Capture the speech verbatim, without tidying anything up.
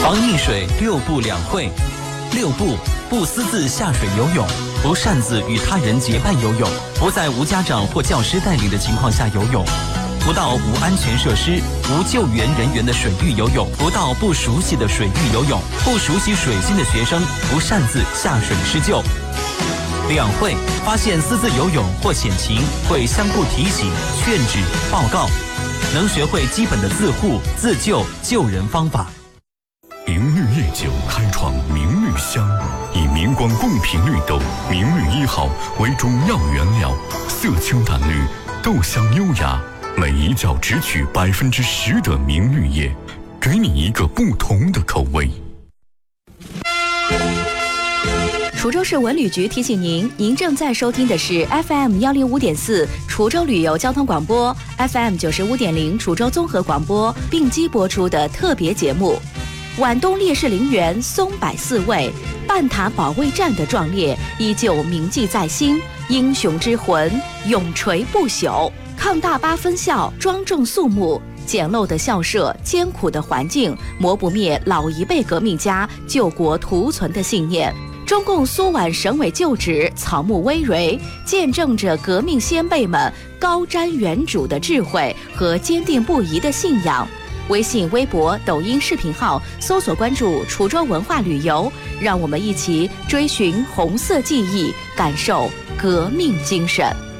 防溺水六不两会。六不：不私自下水游泳，不擅自与他人结伴游泳，不在无家长或教师带领的情况下游泳，不到无安全设施、无救援人员的水域游泳，不到不熟悉的水域游泳，不熟悉水性的学生不擅自下水施救。两会：发现私自游泳或潜情，会相互提醒、劝止、报告，能学会基本的自护、自救、救人方法。 明绿夜酒开创明绿香，以明光贡品绿豆明绿一号为主要原料，色清淡绿，豆香优雅，每一窖只取百分之十的明绿叶，给你一个不同的口味。 滁州市文旅局提醒您，您正在收听的是 F M 幺零五点四滁州旅游交通广播 ，F M 九十五点零滁州综合广播并机播出的特别节目。皖东烈士陵园松柏四位，半塔保卫战的壮烈依旧铭记在心，英雄之魂永垂不朽。抗大巴分校庄重肃穆，简陋的校舍、艰苦的环境，磨不灭老一辈革命家救国图存的信念。中共苏皖省委旧址草木葳蕤，见证着革命先辈们高瞻远瞩的智慧和坚定不移的信仰。微信、微博、抖音视频号搜索关注滁州文化旅游，让我们一起追寻红色记忆，感受革命精神。